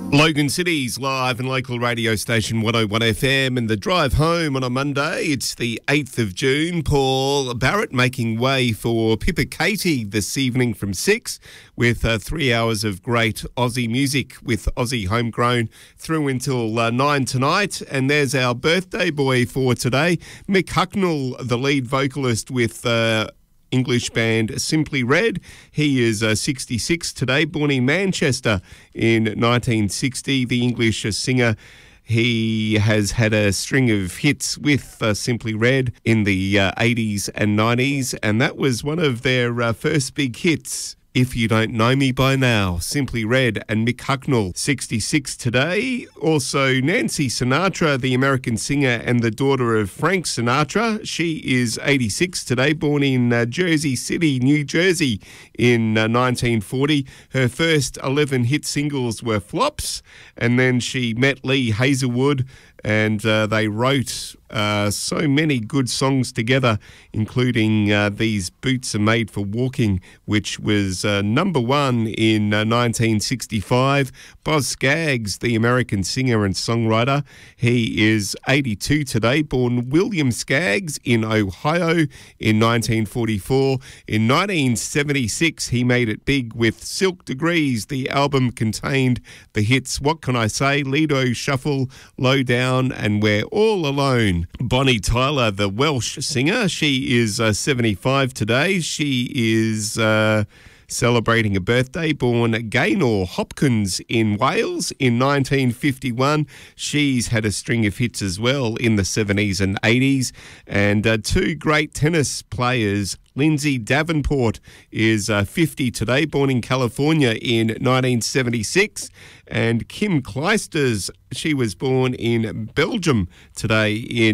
Logan City's live and local radio station 101 FM, and the drive home on a Monday. It's the 8th of June. Paul Barrett making way for Pippa Katie this evening from 6 with 3 hours of great Aussie music with Aussie homegrown through until 9 tonight. And there's our birthday boy for today, Mick Hucknall, the lead vocalist with English band Simply Red. He is 66 today, born in Manchester in 1960. The English singer, he has had a string of hits with Simply Red in the 80s and 90s, and that was one of their first big hits. If You Don't Know Me By Now, Simply Red and Mick Hucknall, 66 today. Also, Nancy Sinatra, the American singer and the daughter of Frank Sinatra. She is 86 today, born in Jersey City, New Jersey in 1940. Her first 11 hit singles were flops, and then she met Lee Hazelwood, and they wrote so many good songs together, including These Boots Are Made for Walking, which was number one in 1965. Boz Scaggs, the American singer and songwriter, he is 82 today, born William Scaggs in Ohio in 1944. In 1976, he made it big with Silk Degrees. The album contained the hits What Can I Say, Lido Shuffle, Low Down, and We're All Alone. Bonnie Tyler, the Welsh singer, she is 75 today. She is celebrating a birthday, born Gaynor Hopkins in Wales in 1951. She's had a string of hits as well in the 70s and 80s. And two great tennis players, Lindsay Davenport is 50 today, born in California in 1976. And Kim Clijsters, she was born in Belgium today in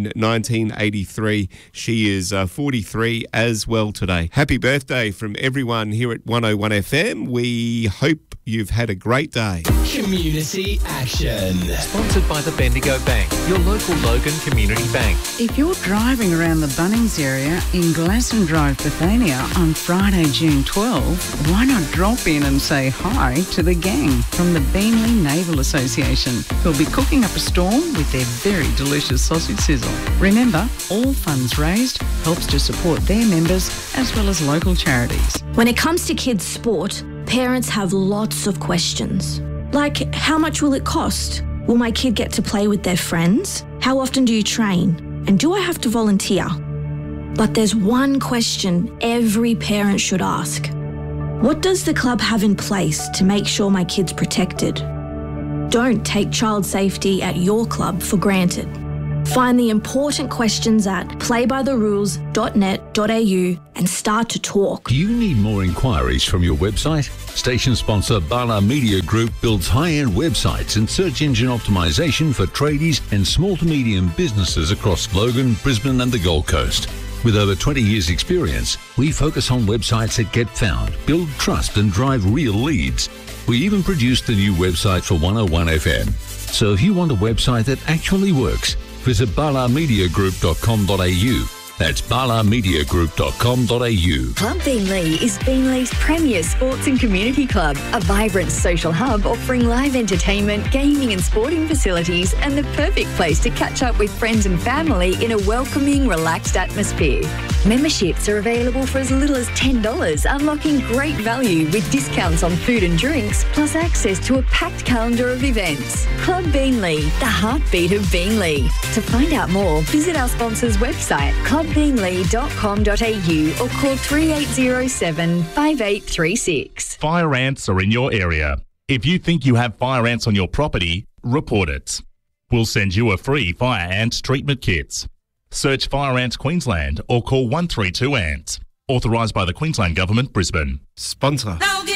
1983. She is 43 as well today. Happy birthday from everyone here at 101 FM. We hope you've had a great day. Community Action. Sponsored by the Bendigo Bank, your local Logan Community Bank. If you're driving around the Bunnings area in Glasson Drive, Bethania on Friday, June 12, why not drop in and say hi to the gang from the Beanley Naval Association, who'll be cooking up a storm with their very delicious sausage sizzle. Remember, all funds raised helps to support their members as well as local charities. When it comes to kids' sport, parents have lots of questions. Like, how much will it cost? Will my kid get to play with their friends? How often do you train? And do I have to volunteer? But there's one question every parent should ask. What does the club have in place to make sure my kid's protected? Don't take child safety at your club for granted. Find the important questions at playbytherules.net.au and start to talk. Do you need more inquiries from your website? Station sponsor Bala Media Group builds high-end websites and search engine optimization for tradies and small to medium businesses across Logan, Brisbane and the Gold Coast. With over 20 years' experience, we focus on websites that get found, build trust and drive real leads. We even produced the new website for 101 FM. So if you want a website that actually works, visit balamediagroup.com.au. That's balamediagroup.com.au. Club Beanley is Beanley's premier sports and community club, a vibrant social hub offering live entertainment, gaming and sporting facilities, and the perfect place to catch up with friends and family in a welcoming, relaxed atmosphere. Memberships are available for as little as $10, unlocking great value with discounts on food and drinks, plus access to a packed calendar of events. Club Beanley, the heartbeat of Beanley. To find out more, visit our sponsor's website, clubbeanley.com.au, or call 3807 5836. Fire ants are in your area. If you think you have fire ants on your property, report it. We'll send you a free fire ant treatment kit. Search Fire Ants Queensland or call 132 ANT. Authorised by the Queensland Government, Brisbane. Sponsor.